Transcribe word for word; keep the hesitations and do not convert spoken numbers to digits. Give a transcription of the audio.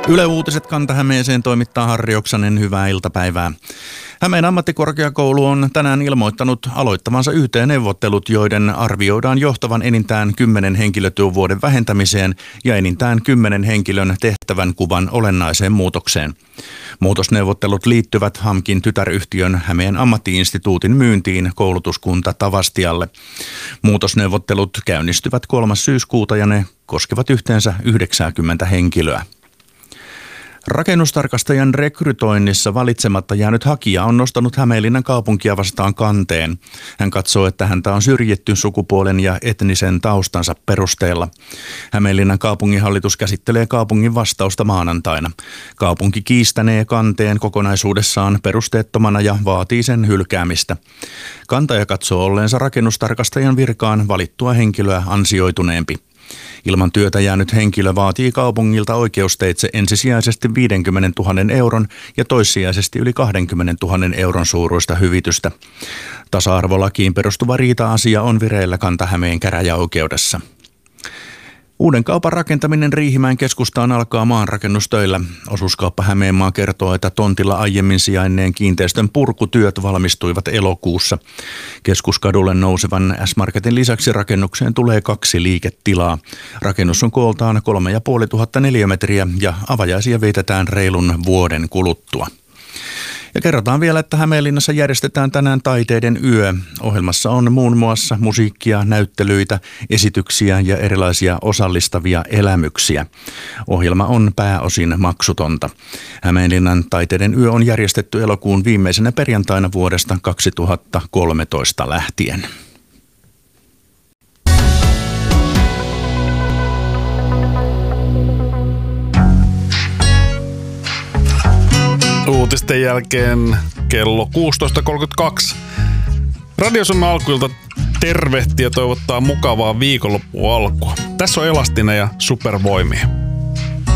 Yle Uutiset Kanta-Hämeeseen toimittaa Harri Oksanen. Hyvää iltapäivää. Hämeen ammattikorkeakoulu on tänään ilmoittanut aloittavansa Y T-neuvottelut, joiden arvioidaan johtavan enintään kymmenen henkilötyövuoden vähentämiseen ja enintään kymmenen henkilön tehtävän kuvan olennaiseen muutokseen. Muutosneuvottelut liittyvät HAMKin tytäryhtiön Hämeen ammattiinstituutin myyntiin koulutuskunta Tavastialle. Muutosneuvottelut käynnistyvät kolmas syyskuuta ja ne koskevat yhteensä yhdeksänkymmentä henkilöä. Rakennustarkastajan rekrytoinnissa valitsematta jäänyt hakija on nostanut Hämeenlinnan kaupunkia vastaan kanteen. Hän katsoo, että häntä on syrjitty sukupuolen ja etnisen taustansa perusteella. Hämeenlinnan kaupunginhallitus käsittelee kaupungin vastausta maanantaina. Kaupunki kiistänee kanteen kokonaisuudessaan perusteettomana ja vaatii sen hylkäämistä. Kantaja katsoo olleensa rakennustarkastajan virkaan valittua henkilöä ansioituneempi. Ilman työtä jäänyt henkilö vaatii kaupungilta oikeusteitse ensisijaisesti viisikymmentätuhatta euron ja toissijaisesti yli kaksikymmentätuhatta euron suuruista hyvitystä. Tasa-arvolakiin perustuva riita-asia on vireillä Kanta-Hämeen käräjäoikeudessa. Uuden kaupan rakentaminen Riihimäen keskustaan alkaa maanrakennustöillä. Osuuskauppa Hämeenmaa kertoo, että tontilla aiemmin sijainneen kiinteistön purkutyöt valmistuivat elokuussa. Keskuskadulle nousevan S-Marketin lisäksi rakennukseen tulee kaksi liiketilaa. Rakennus on kooltaan kolme ja puoli tuhatta neliömetriä ja avajaisia vietetään reilun vuoden kuluttua. Ja kerrotaan vielä, että Hämeenlinnassa järjestetään tänään taiteiden yö. Ohjelmassa on muun muassa musiikkia, näyttelyitä, esityksiä ja erilaisia osallistavia elämyksiä. Ohjelma on pääosin maksutonta. Hämeenlinnan taiteiden yö on järjestetty elokuun viimeisenä perjantaina vuodesta kaksituhattakolmetoista lähtien. Uutisten jälkeen kello kuusitoista kolmekymmentäkaksi. Radio Suomen alkuilta tervehtiä ja toivottaa mukavaa viikonloppualkua. Tässä on Elastinen ja Supervoimia.